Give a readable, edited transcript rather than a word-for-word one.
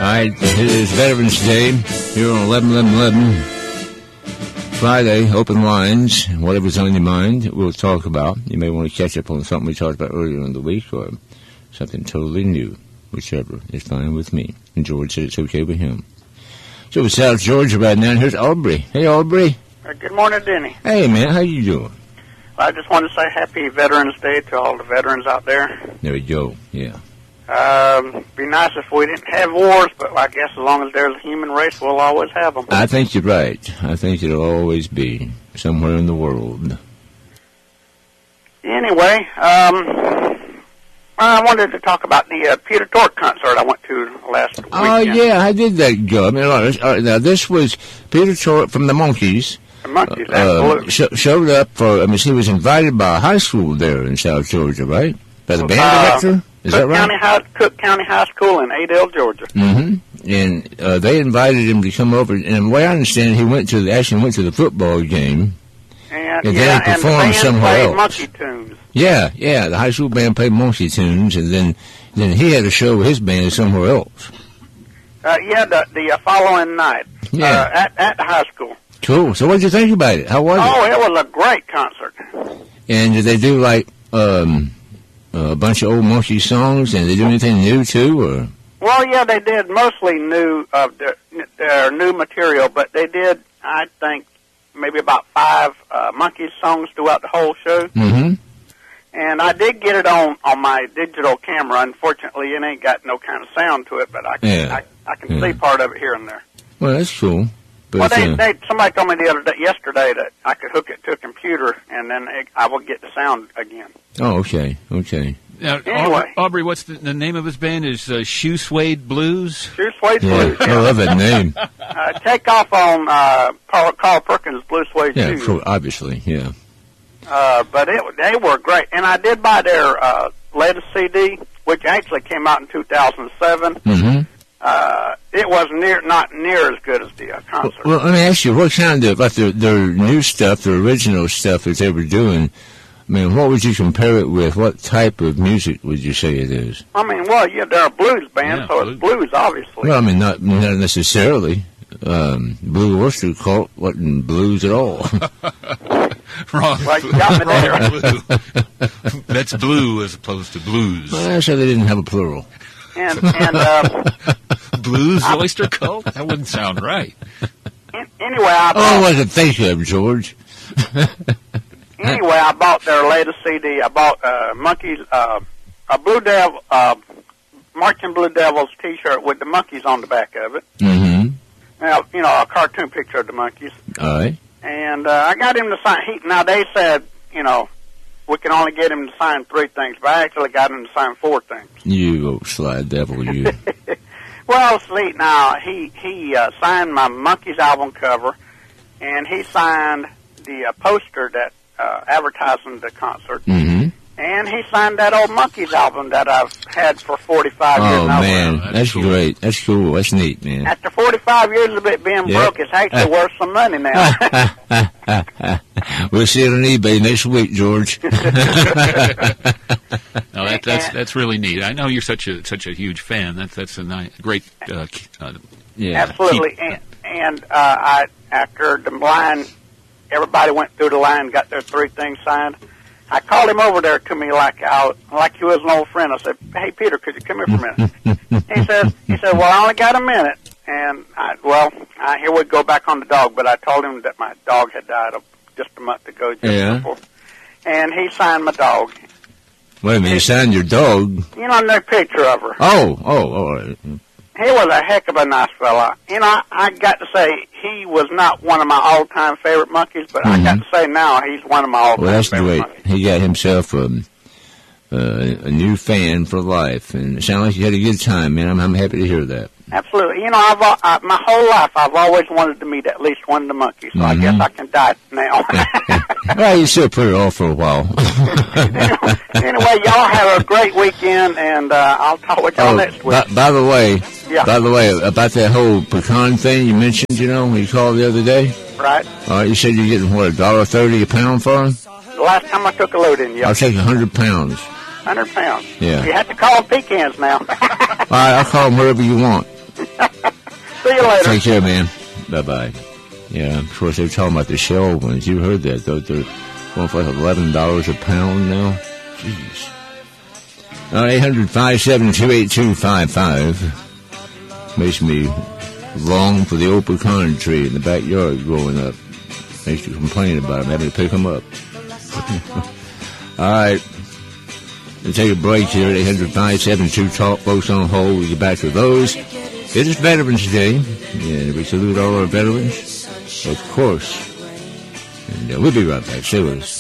right, it is Veterans Day here on 11-11-11. Friday, open lines. Whatever's on your mind, we'll talk about. You may want to catch up on something we talked about earlier in the week or something totally new. Whichever is fine with me. And George said it's okay with him. So it's South Georgia right now. Here's Aubrey. Hey, Aubrey. Good morning, Denny. Hey, man. How you doing? I just want to say Happy Veterans Day to all the veterans out there. There we go. Yeah. Be nice if we didn't have wars, but I guess as long as there's a human race, we'll always have them. I think you're right. I think it'll always be somewhere in the world. Anyway, I wanted to talk about the Peter Tork concert I went to last weekend. Oh, yeah, I did that go. I mean, all right, now, this was Peter Tork from the Monkees. The Monkees, absolutely. Showed up for, he was invited by a high school there in South Georgia, right? By the band director? Is that right? Cook County High School in Adel, Georgia. Mm-hmm. And they invited him to come over. And the way I understand it, he actually went to the football game. And then performed somewhere else. Monkey tunes. Yeah, the high school band played monkey tunes, and then he had a show with his band somewhere else. The following night. Yeah. At the high school. Cool. So what did you think about it? How was it? Oh, it was a great concert. And did they do like a bunch of old monkey songs, and did they do anything new too, or? Well, yeah, they did mostly new their new material, but they did, I think, maybe about 5 monkey songs throughout the whole show. Mm-hmm. And I did get it on my digital camera. Unfortunately, it ain't got no kind of sound to it, but I can see part of it here and there. Well, that's cool. But somebody told me yesterday that I could hook it to a computer and then I will get the sound again. Oh, okay. Now, anyway. Aubrey, what's the name of his band? Is Shoe Suede Blues? Shoe Suede Blues. I love that name. Take off on Carl Perkins' Blue Suede Shoes. Yeah, obviously, yeah. But they were great. And I did buy their latest CD, which actually came out in 2007. Mm-hmm. It was not near as good as the concert. Well, let me ask you, what kind of, like their new stuff, their original stuff that they were doing, what would you compare it with? What type of music would you say it is? They're a blues band, it's blues, obviously. Well, not necessarily. Blue Oyster Cult wasn't blues at all. Wrong. Well, you got me there. That's blue as opposed to blues. Well, I said they didn't have a plural. And Blues Oyster Cult? That wouldn't sound right. Anyway, I wasn't thinking of George. Anyway, I bought their latest CD. I bought Monkeys, a Blue Devil, Marching Blue Devils T-shirt with the monkeys on the back of it. Mm-hmm. Now, a cartoon picture of the monkeys. All right. And I got him to sign. Now they said, we can only get him to sign 3 things, but I actually got him to sign 4 things. You old sly devil, you. Well, see, now he signed my Monkeys album cover, and he signed the poster that advertising the concert. Mm-hmm. And he signed that old Monkeys album that I've had for 45 years. Oh, man, that's cool. Great. That's cool. That's neat, man. After 45 years of it being broke, it's actually worth some money now. We'll see it on eBay next week, George. No, that's really neat. I know you're such a huge fan. That's a great. Absolutely. And after the line, everybody went through the line, got their 3 things signed. I called him over there to me like he was an old friend. I said, "Hey, Peter, could you come here for a minute?" He said, "Well, I only got a minute." And here we go back on the dog. But I told him that my dog had died just a month ago. Before. And he signed my dog. Wait a minute, he signed your dog? No picture of her. Oh, all right. He was a heck of a nice fella. I got to say, he was not one of my all-time favorite monkeys, but I got to say now he's one of my all-time favorite monkeys. He got himself a new fan for life, and it sounded like you had a good time, man. I'm happy to hear that. Absolutely. My whole life I've always wanted to meet at least one of the monkeys, so I guess I can die now. Well, you still put it off for a while. Anyway, y'all have a great weekend, and I'll talk with y'all next week. By the way, about that whole pecan thing you mentioned, when you called the other day? Right. You said you're getting, $1.30 a pound for them? The last time I took a load in, I'll take 100 pounds. 100 pounds. Yeah. You have to call them pecans now. All right, I'll call them whatever you want. See you later. Take care, man. Bye-bye. Yeah, of course, they're talking about the shell ones. You heard that, though. They're going for like $11 a pound now. Jeez. 800-572-8255. Makes me long for the old pecan tree in the backyard growing up. Makes you complain about them, having to pick them up. All right. We'll take a break here at 800-572-TALK. Folks on hold. We'll get back to those. It is Veterans Day, and we salute all our veterans, of course. And we'll be right back. Stay with us.